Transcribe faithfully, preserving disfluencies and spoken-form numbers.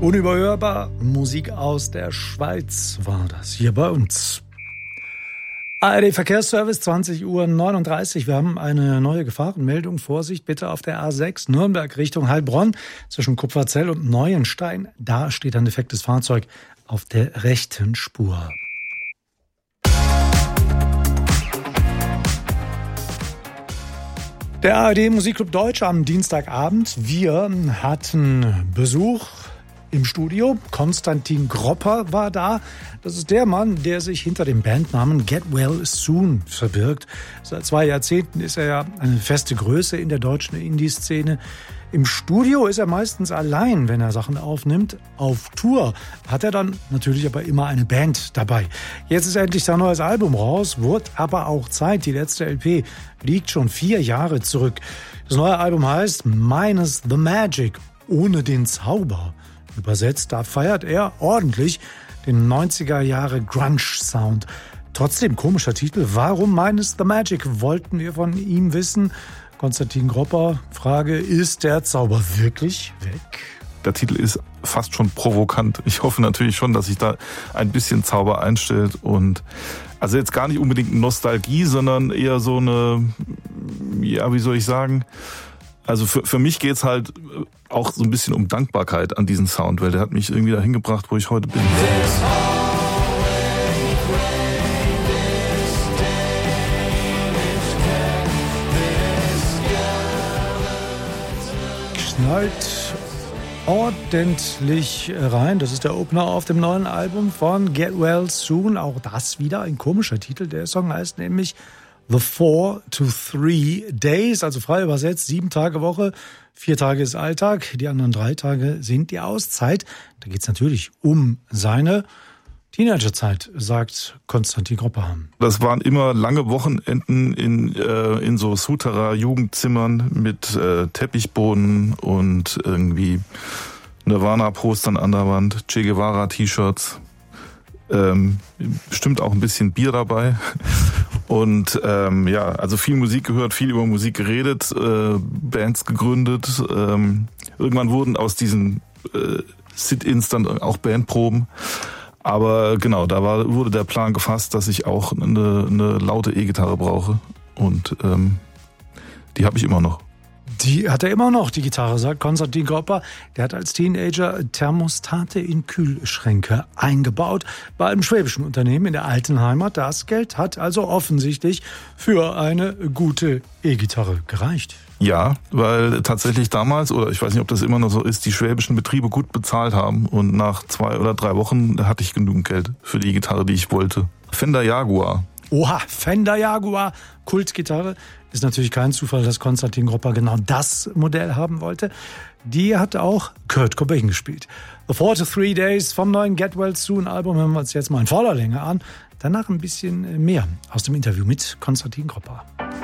Unüberhörbar, Musik aus der Schweiz war das hier bei uns. A R D Verkehrsservice, zwanzig Uhr neununddreißig. Wir haben eine neue Gefahrenmeldung. Vorsicht bitte auf der A sechs Nürnberg Richtung Heilbronn zwischen Kupferzell und Neuenstein. Da steht ein defektes Fahrzeug auf der rechten Spur. Der A R D Musikclub Deutsch am Dienstagabend. Wir hatten Besuch im Studio. Konstantin Gropper war da. Das ist der Mann, der sich hinter dem Bandnamen Get Well Soon verbirgt. Seit zwei Jahrzehnten ist er ja eine feste Größe in der deutschen Indie-Szene. Im Studio ist er meistens allein, wenn er Sachen aufnimmt. Auf Tour hat er dann natürlich aber immer eine Band dabei. Jetzt ist endlich sein neues Album raus, wird aber auch Zeit. Die letzte L P liegt schon vier Jahre zurück. Das neue Album heißt Minus the Magic, ohne den Zauber. Übersetzt, da feiert er ordentlich den neunziger Jahre Grunge-Sound. Trotzdem komischer Titel. Warum Minus the Magic, wollten wir von ihm wissen. Konstantin Gropper, Frage, ist der Zauber wirklich weg? Der Titel ist fast schon provokant. Ich hoffe natürlich schon, dass sich da ein bisschen Zauber einstellt. Und also jetzt gar nicht unbedingt Nostalgie, sondern eher so eine, ja, wie soll ich sagen, also für, für mich geht's halt auch so ein bisschen um Dankbarkeit an diesen Sound, weil der hat mich irgendwie dahin gebracht, wo ich heute bin. Knallt ordentlich rein. Das ist der Opener auf dem neuen Album von Get Well Soon. Auch das wieder ein komischer Titel. Der Song heißt nämlich The Four to Three Days, also frei übersetzt, sieben Tage Woche, vier Tage ist Alltag, die anderen drei Tage sind die Auszeit. Da geht's natürlich um seine Teenagerzeit, sagt Konstantin Gropper. Das waren immer lange Wochenenden in äh, in so Souterrain-Jugendzimmern mit äh, Teppichboden und irgendwie Nirvana-Postern an der Wand, Che Guevara-T-Shirts, ähm, bestimmt auch ein bisschen Bier dabei. Und ähm, ja, also viel Musik gehört, viel über Musik geredet, äh, Bands gegründet. Ähm, irgendwann wurden aus diesen äh, Sit-ins dann auch Bandproben. Aber genau, da war, wurde der Plan gefasst, dass ich auch eine, eine laute E-Gitarre brauche. Und ähm, die habe ich immer noch. Die hat er immer noch, die Gitarre, sagt Konstantin Gropper. Der hat als Teenager Thermostate in Kühlschränke eingebaut. Bei einem schwäbischen Unternehmen in der alten Heimat. Das Geld hat also offensichtlich für eine gute E-Gitarre gereicht. Ja, weil tatsächlich damals, oder ich weiß nicht, ob das immer noch so ist, die schwäbischen Betriebe gut bezahlt haben. Und nach zwei oder drei Wochen hatte ich genügend Geld für die Gitarre, die ich wollte. Fender Jaguar. Oha, Fender Jaguar, Kultgitarre. Ist natürlich kein Zufall, dass Konstantin Gropper genau das Modell haben wollte. Die hat auch Kurt Cobain gespielt. The Four to Three Days vom neuen Get Well Soon Album hören wir uns jetzt mal in voller Länge an. Danach ein bisschen mehr aus dem Interview mit Konstantin Gropper.